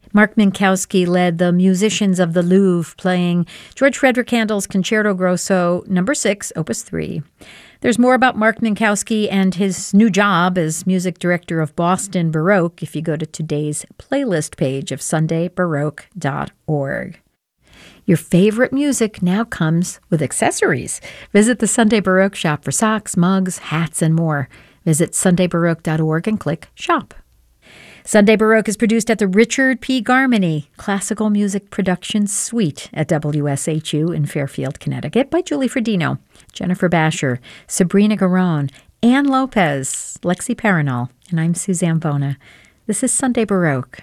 Mark Minkowski led the musicians of the Louvre playing George Frederick Handel's Concerto Grosso No. 6, Opus 3. There's more about Mark Minkowski and his new job as music director of Boston Baroque if you go to today's playlist page of sundaybaroque.org. Your favorite music now comes with accessories. Visit the Sunday Baroque shop for socks, mugs, hats, and more. Visit sundaybaroque.org and click Shop. Sunday Baroque is produced at the Richard P. Garmany Classical Music Production Suite at WSHU in Fairfield, Connecticut by Julie Fredino, Jennifer Basher, Sabrina Garon, Ann Lopez, Lexi Paranol, and I'm Suzanne Bona. This is Sunday Baroque.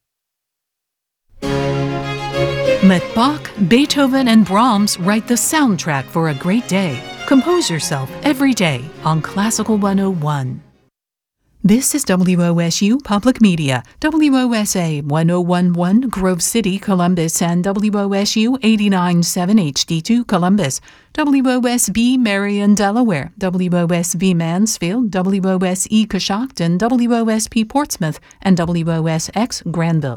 Let Bach, Beethoven, and Brahms write the soundtrack for a great day. Compose yourself every day on Classical 101. This is WOSU Public Media, WOSA 1011 Grove City, Columbus, and WOSU 89.7 HD2 Columbus, WOSB Marion, Delaware, WOSB Mansfield, WOSE Coshocton, WOSP Portsmouth, and WOSX Granville.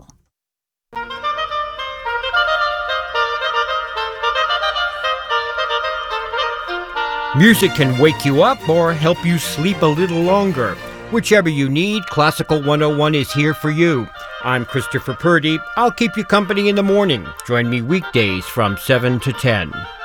Music can wake you up or help you sleep a little longer. Whichever you need, Classical 101 is here for you. I'm Christopher Purdy. I'll keep you company in the morning. Join me weekdays from 7 to 10.